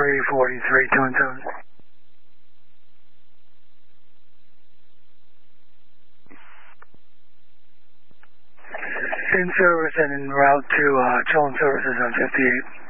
343, 217. In service and en route to Chilling Services on 58.